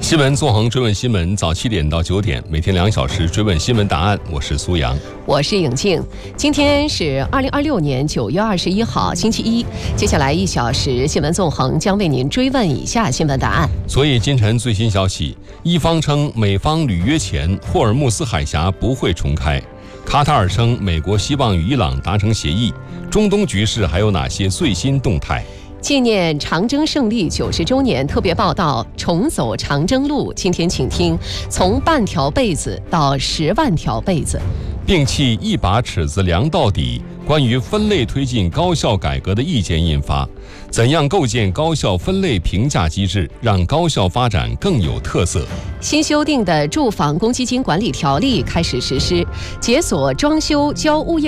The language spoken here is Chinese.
新闻纵横追问新闻，早7点到9点，每天2小时追问新闻答案。我是苏阳， 我是颖静。今天是2026年9月21号，星期一。接下来1小时，新闻纵横将为您追问以下新闻答案。 所以今晨最新消息，伊方称美方履约前，霍尔木斯海峡不会重开。卡塔尔称美国希望与伊朗达成协议。中东局势还有哪些最新动态？ 纪念长征胜利90周年特别报道《重走长征路》，今天请听从半条被子到10万条被子。 摒弃一把尺子量到底，关于分类推进高校改革的意见印发。怎样构建高校分类评价机制，让高校发展更有特色？ 新修订的住房公积金管理条例开始实施，解锁装修交物业